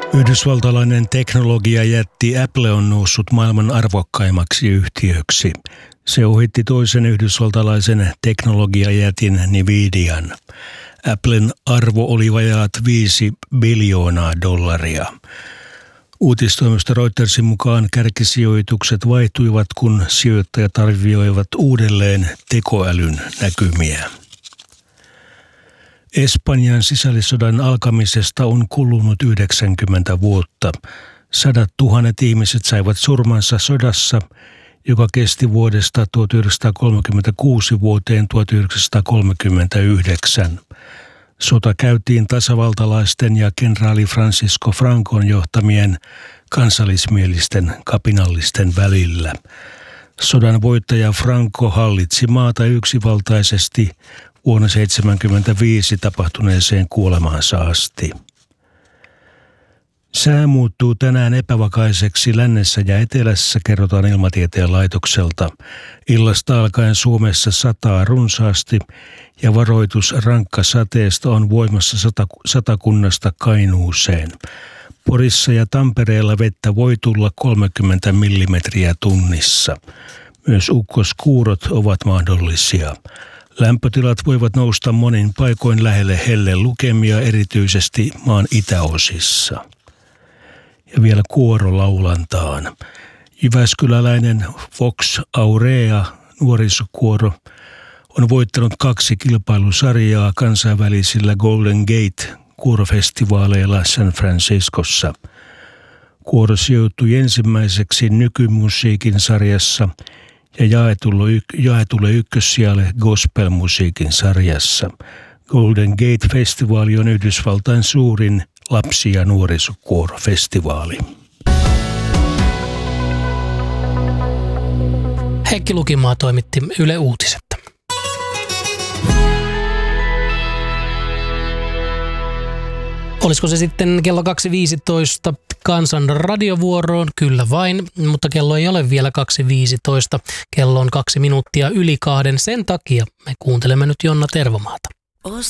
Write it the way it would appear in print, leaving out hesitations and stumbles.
Yhdysvaltalainen teknologiajätti Apple on noussut maailman arvokkaimmaksi yhtiöksi. Se ohitti toisen yhdysvaltalaisen teknologiajätin Nvidian. Applen arvo oli vajaat $5 biljoonaa. Uutistoimisto Reutersin mukaan kärkisijoitukset vaihtuivat, kun sijoittajat arvioivat uudelleen tekoälyn näkymiä. Espanjan sisällissodan alkamisesta on kulunut 90 vuotta. 100 000 ihmiset saivat surmansa sodassa, joka kesti vuodesta 1936 vuoteen 1939. Sota käytiin tasavaltalaisten ja kenraali Francisco Francon johtamien kansallismielisten kapinallisten välillä. Sodan voittaja Franco hallitsi maata yksivaltaisesti vuonna 1975 tapahtuneeseen kuolemaansa asti. Sää muuttuu tänään epävakaiseksi lännessä ja etelässä, kerrotaan Ilmatieteen laitokselta. Illasta alkaen Suomessa sataa runsaasti ja varoitus rankkasateesta on voimassa Satakunnasta Kainuuseen. Porissa ja Tampereella vettä voi tulla 30 millimetriä tunnissa. Myös ukkoskuurot ovat mahdollisia. Lämpötilat voivat nousta monin paikoin lähelle hellelukemia, erityisesti maan itäosissa. Ja vielä kuorolaulantaan. Jyväskyläläinen Vox Aurea nuorisokuoro on voittanut 2 kilpailusarjaa kansainvälisillä Golden Gate kuorofestivaaleilla San Franciscossa. Kuoro sijoittui ensimmäiseksi nykymusiikin sarjassa ja jaetulle ykkössijalle gospelmusiikin sarjassa. Golden Gate-festivaali on Yhdysvaltain suurin lapsi- ja nuorisokuorofestivaali. Heikki Lukimaa toimitti Yle Uutiset. Olisiko se sitten kello 2.15 Kansan radiovuoroon? Kyllä vain, mutta kello ei ole vielä 2.15. Kello on 2 minuuttia yli 2. Sen takia me kuuntelemme nyt Jonna Tervomaata.